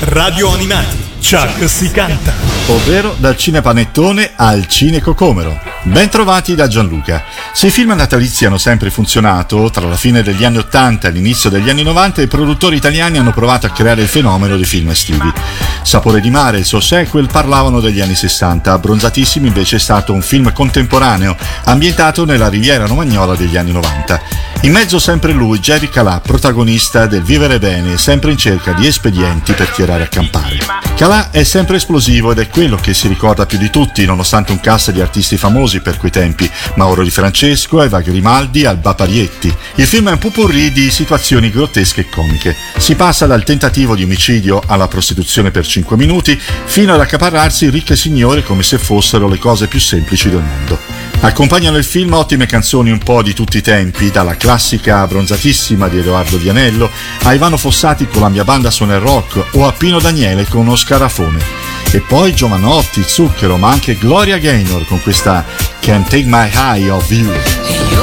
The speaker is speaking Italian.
Radio Animati, Chuck si canta. Ovvero dal cinepanettone al cinecocomero. Ben trovati da Gianluca. Se i film natalizi hanno sempre funzionato, tra la fine degli anni 80 e l'inizio degli anni 90 i produttori italiani hanno provato a creare il fenomeno dei film estivi. Sapore di mare e il suo sequel parlavano degli anni 60, Abbronzatissimi invece è stato un film contemporaneo, ambientato nella Riviera Romagnola degli anni 90. In mezzo sempre lui, Jerry Calà, protagonista del vivere bene, sempre in cerca di espedienti per tirare a campare. Calà è sempre esplosivo ed è quello che si ricorda più di tutti, nonostante un cast di artisti famosi per quei tempi, Mauro Di Francesco, Eva Grimaldi, Alba Parietti. Il film è un popurrí di situazioni grottesche e comiche. Si passa dal tentativo di omicidio alla prostituzione per 5 minuti, fino ad accaparrarsi ricche signore come se fossero le cose più semplici del mondo. Accompagnano il film ottime canzoni un po' di tutti i tempi, dalla classica Abbronzatissima di Edoardo Vianello a Ivano Fossati con La mia banda suona il rock o a Pino Daniele con uno scarafone. E poi Giovanotti, Zucchero, ma anche Gloria Gaynor con questa Can't Take My Eye Off You.